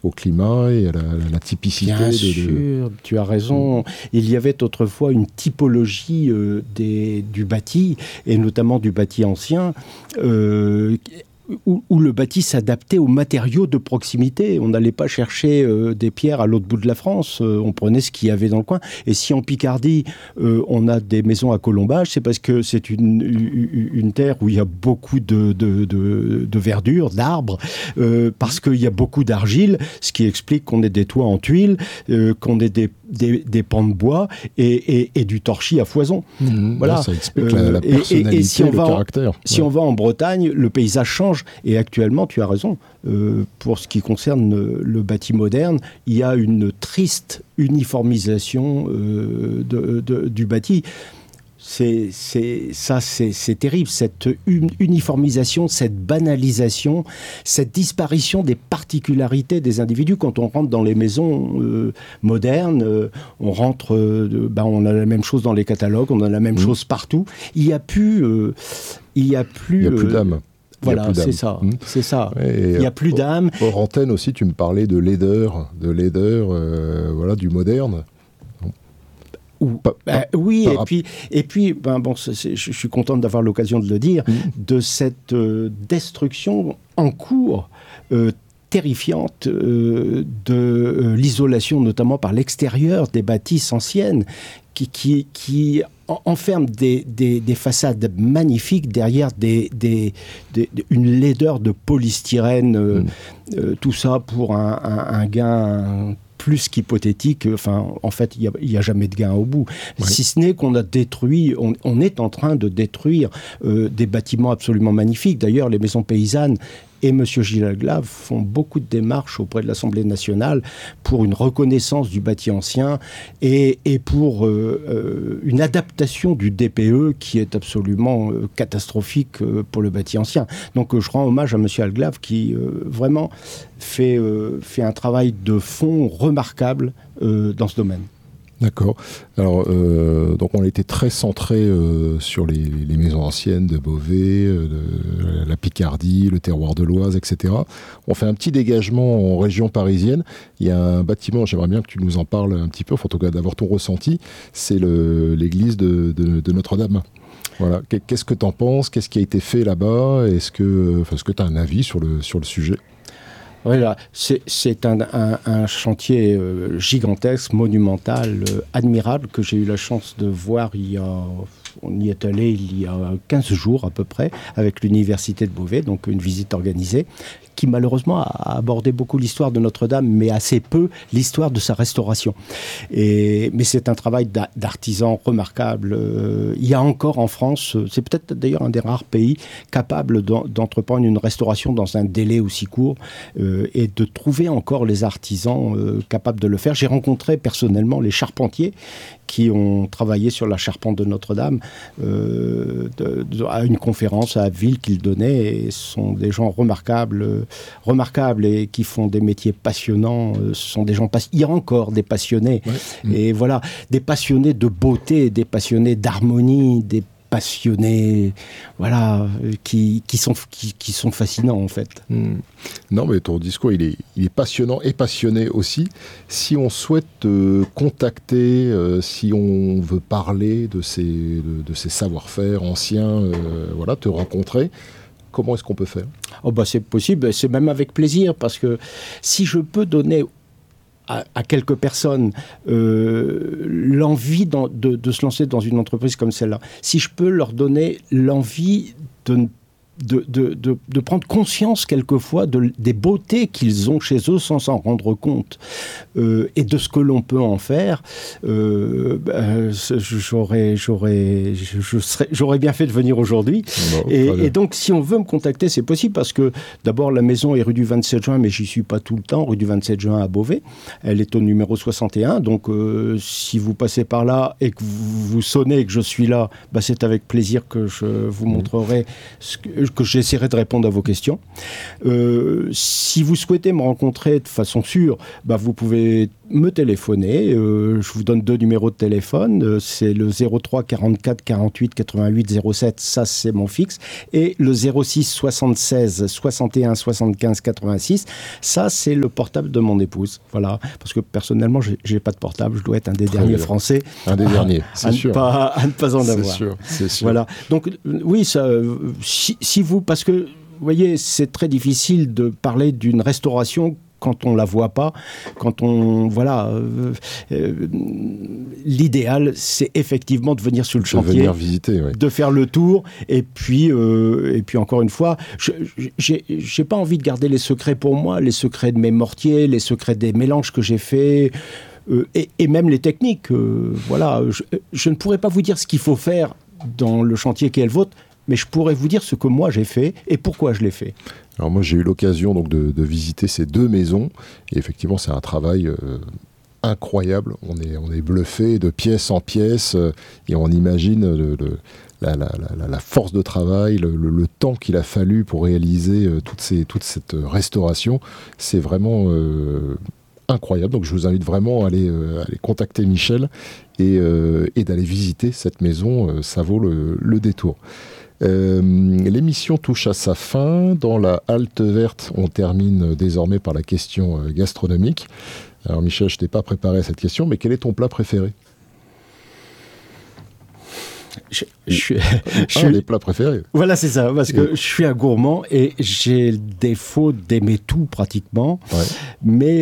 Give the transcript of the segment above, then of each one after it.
au climat et à la typicité. Bien sûr, tu as raison. Il y avait autrefois une typologie du bâti, et notamment du bâti ancien, où le bâti s'adaptait aux matériaux de proximité. On n'allait pas chercher des pierres à l'autre bout de la France. On prenait ce qu'il y avait dans le coin. Et si en Picardie, on a des maisons à colombage, c'est parce que c'est une terre où il y a beaucoup de verdure, d'arbres, parce qu'il y a beaucoup d'argile, ce qui explique qu'on ait des toits en tuiles, qu'on ait des pans de bois et du torchis à foison. Voilà. Ça explique la personnalité, si le caractère. Si on va en Bretagne, le paysage change. Et actuellement, tu as raison, pour ce qui concerne le bâti moderne, il y a une triste uniformisation du bâti. C'est terrible, cette uniformisation, cette banalisation, cette disparition des particularités des individus. Quand on rentre dans les maisons modernes, on rentre, on a la même chose dans les catalogues, on a la même chose partout. Il n'y a plus d'âme. Voilà, c'est ça. Il n'y a plus d'âme. Hors antenne aussi, tu me parlais de laideur, du moderne. Oui, et puis, je suis content d'avoir l'occasion de le dire, de cette destruction en cours terrifiante de l'isolation, notamment par l'extérieur des bâtisses anciennes, qui enferment des façades magnifiques derrière une laideur de polystyrène, tout ça pour un gain plus qu'hypothétique. Enfin, en fait, il n'y a jamais de gain au bout. Oui. Si ce n'est qu'on a détruit, on est en train de détruire des bâtiments absolument magnifiques. D'ailleurs, les maisons paysannes et M. Gilles Alglave font beaucoup de démarches auprès de l'Assemblée nationale pour une reconnaissance du bâti ancien et pour une adaptation du DPE qui est absolument catastrophique pour le bâti ancien. Donc je rends hommage à M. Alglave qui vraiment fait un travail de fond remarquable dans ce domaine. D'accord. Alors, donc on était très centré sur les maisons anciennes de Beauvais, de la Picardie, le terroir de l'Oise, etc. On fait un petit dégagement en région parisienne. Il y a un bâtiment, j'aimerais bien que tu nous en parles un petit peu, en tout cas d'avoir ton ressenti, c'est l'église de Notre-Dame. Voilà. Qu'est-ce que tu en penses ? Qu'est-ce qui a été fait là-bas ? Est-ce que tu as un avis sur le sujet ? Voilà, c'est un chantier gigantesque, monumental, admirable, que j'ai eu la chance de voir on y est allé il y a 15 jours à peu près, avec l'université de Beauvais, donc une visite organisée, qui malheureusement a abordé beaucoup l'histoire de Notre-Dame, mais assez peu l'histoire de sa restauration. Mais c'est un travail d'artisan remarquable. Il y a encore en France, c'est peut-être d'ailleurs un des rares pays capables d'entreprendre une restauration dans un délai aussi court et de trouver encore les artisans capables de le faire. J'ai rencontré personnellement les charpentiers qui ont travaillé sur la charpente de Notre-Dame à une conférence à Abbeville qu'ils donnaient, et ce sont des gens remarquables et qui font des métiers passionnants. Ce sont des gens il y a encore des passionnés, et voilà, des passionnés de beauté, des passionnés d'harmonie, des passionnés, voilà, qui sont fascinants en fait. Non, mais ton discours il est passionnant et passionné aussi. Si on souhaite contacter, si on veut parler de ces savoir-faire anciens, te rencontrer, comment est-ce qu'on peut faire ? C'est possible, c'est même avec plaisir, parce que si je peux donner à quelques personnes l'envie de se lancer dans une entreprise comme celle-là, si je peux leur donner l'envie de prendre conscience quelquefois des beautés qu'ils ont chez eux sans s'en rendre compte, et de ce que l'on peut en faire, j'aurais bien fait de venir aujourd'hui. Et donc si on veut me contacter, c'est possible, parce que d'abord la maison est rue du 27 juin, mais j'y suis pas tout le temps, rue du 27 juin à Beauvais. Elle est au numéro 61, donc si vous passez par là et que vous sonnez et que je suis là, c'est avec plaisir que je vous montrerai que j'essaierai de répondre à vos questions. Si vous souhaitez me rencontrer de façon sûre, vous pouvez me téléphoner. Je vous donne 2 numéros de téléphone. C'est le 03 44 48 88 07, ça c'est mon fixe. Et le 06 76 61 75 86, ça c'est le portable de mon épouse. Voilà, parce que personnellement, j'ai pas de portable. Je dois être un des derniers Français. Un des derniers, c'est sûr. À ne pas en avoir. C'est sûr. Voilà. Donc, oui, ça, si vous... Parce que, vous voyez, c'est très difficile de parler d'une restauration quand on ne la voit pas, quand on... Voilà. L'idéal, c'est effectivement de venir sur le chantier. De venir visiter, oui. De faire le tour. Et puis encore une fois, j'ai pas envie de garder les secrets pour moi, les secrets de mes mortiers, les secrets des mélanges que j'ai faits. Et même les techniques. Voilà, je ne pourrais pas vous dire ce qu'il faut faire dans le chantier qui est le vôtre, mais je pourrais vous dire ce que moi j'ai fait et pourquoi je l'ai fait. Alors moi j'ai eu l'occasion donc de visiter ces 2 maisons, et effectivement c'est un travail incroyable. On est bluffé de pièce en pièce, et on imagine la force de travail, le temps qu'il a fallu pour réaliser toute cette restauration. C'est vraiment... incroyable, donc je vous invite vraiment à aller contacter Michel et d'aller visiter cette maison, ça vaut le détour. L'émission touche à sa fin. Dans la halte verte, on termine désormais par la question gastronomique. Alors Michel, je t'ai pas préparé à cette question, mais quel est ton plat préféré ? Un des plats préférés. Voilà, c'est ça, parce que je suis un gourmand et j'ai le défaut d'aimer tout pratiquement. Ouais. Mais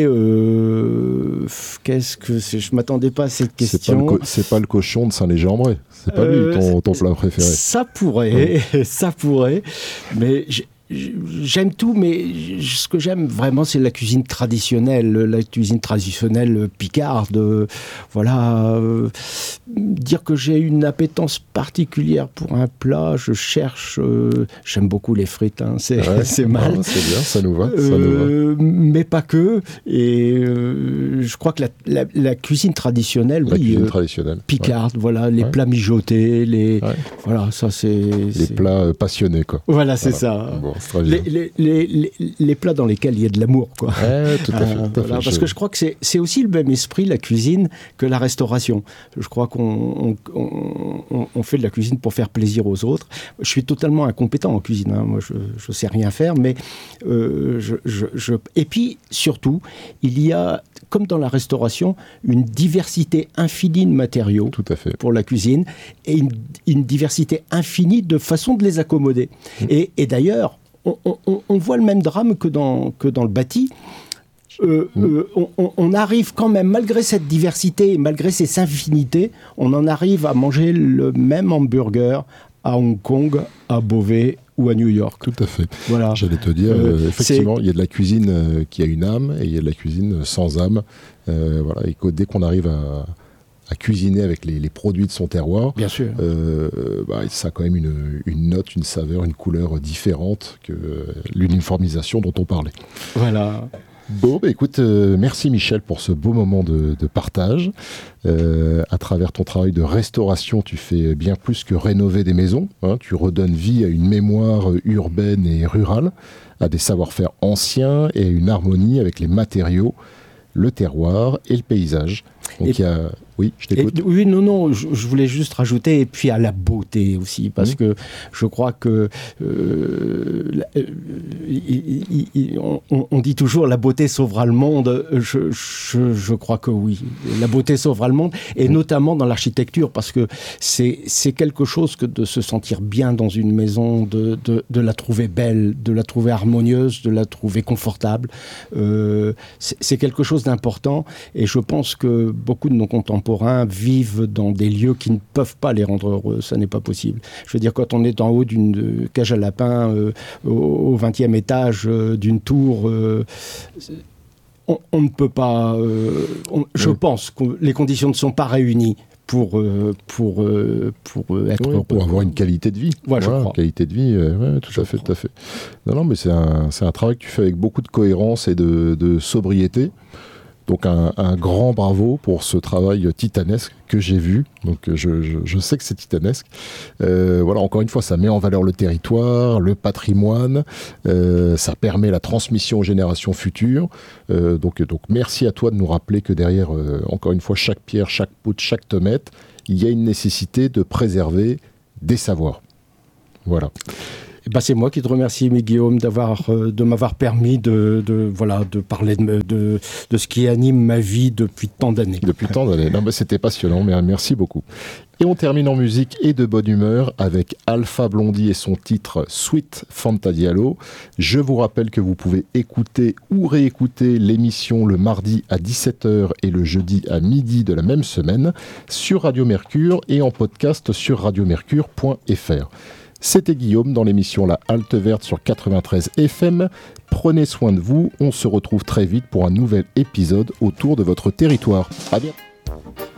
je m'attendais pas à cette question. C'est pas le cochon de Saint-Léger-en-Bray. C'est pas lui ton plat préféré. Ça pourrait, mais j'aime tout, mais ce que j'aime vraiment, c'est la cuisine traditionnelle picarde. Voilà. Dire que j'ai une appétence particulière pour un plat, je cherche. J'aime beaucoup les frites, c'est mal. C'est bien, ça nous va. Mais pas que. Et je crois que la cuisine traditionnelle, picarde, ouais. Voilà, les plats mijotés, voilà, ça c'est. Les plats passionnés, quoi. Voilà, c'est ça. Bon. Les plats dans lesquels il y a de l'amour, quoi. Tout à fait. Parce que je crois que c'est aussi le même esprit, la cuisine, que la restauration. Je crois qu'on fait de la cuisine pour faire plaisir aux autres. Je suis totalement incompétent en cuisine. Moi, je sais rien faire, mais et puis surtout, il y a, comme dans la restauration, une diversité infinie de matériaux. Tout à fait. Pour la cuisine, et une diversité infinie de façons de les accommoder. Et d'ailleurs, on voit le même drame que dans le bâti. On arrive quand même, malgré cette diversité, malgré ces infinités, on en arrive à manger le même hamburger à Hong Kong, à Beauvais ou à New York. Tout à fait. Voilà. J'allais te dire, effectivement, il y a de la cuisine qui a une âme et il y a de la cuisine sans âme. Voilà. Et dès qu'on arrive à cuisiner avec les produits de son terroir, bien sûr. Ça a quand même une note, une saveur, une couleur différente que l'uniformisation dont on parlait. Voilà. Bon, écoute, merci Michel pour ce beau moment de partage. À travers ton travail de restauration, tu fais bien plus que rénover des maisons. Tu redonnes vie à une mémoire urbaine et rurale, à des savoir-faire anciens et à une harmonie avec les matériaux, le terroir et le paysage. Donc oui, je t'écoute. Oui, non, je voulais juste rajouter, et puis à la beauté aussi, parce que je crois que on dit toujours la beauté sauvera le monde. Je crois que oui, la beauté sauvera le monde, et notamment dans l'architecture, parce que c'est quelque chose que de se sentir bien dans une maison, de la trouver belle, de la trouver harmonieuse, de la trouver confortable. C'est quelque chose d'important, et je pense que beaucoup de nos contemporains vivent dans des lieux qui ne peuvent pas les rendre heureux. Ça n'est pas possible. Je veux dire, quand on est en haut d'une cage à lapins, au 20e étage d'une tour, on ne peut pas... je pense que les conditions ne sont pas réunies pour être heureux. Pour avoir une qualité de vie. Ouais, je crois. Qualité de vie, tout à fait. Non, mais c'est un travail que tu fais avec beaucoup de cohérence et de sobriété. Donc un grand bravo pour ce travail titanesque que j'ai vu. Donc je sais que c'est titanesque. Voilà, encore une fois, ça met en valeur le territoire, le patrimoine, ça permet la transmission aux générations futures. Donc merci à toi de nous rappeler que derrière, encore une fois, chaque pierre, chaque poutre, chaque tomate, il y a une nécessité de préserver des savoirs. Voilà. C'est moi qui te remercie, Guillaume, de m'avoir permis de parler de ce qui anime ma vie depuis tant d'années. Depuis tant d'années. C'était passionnant, mais merci beaucoup. Et on termine en musique et de bonne humeur avec Alpha Blondy et son titre Sweet Fanta Diallo. Je vous rappelle que vous pouvez écouter ou réécouter l'émission le mardi à 17h et le jeudi à midi de la même semaine sur Radio Mercure et en podcast sur radiomercure.fr. C'était Guillaume dans l'émission La Halte Verte sur 93 FM. Prenez soin de vous, on se retrouve très vite pour un nouvel épisode autour de votre territoire. À bientôt.